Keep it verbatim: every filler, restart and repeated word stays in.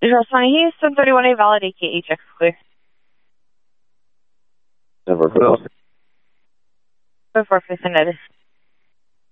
Charles County, Houston, thirty-one A valid, A K H X clear. Never heard of it. Before facing notice.